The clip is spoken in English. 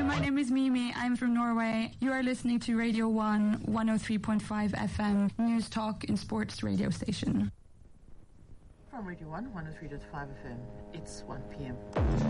my name is Mimi. I'm from Norway. You are listening to Radio 1, 103.5 FM, News Talk and Sports radio station. From Radio 1, 103.5 FM, it's 1 p.m.